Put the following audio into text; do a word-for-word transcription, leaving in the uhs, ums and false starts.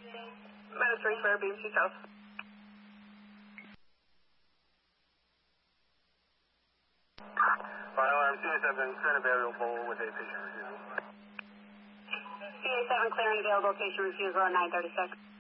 Minus three clear, B M C South. Final arm, C A seven, clear and available with a patient refusal. C A seven clear and available, patient refusal at nine thirty-six.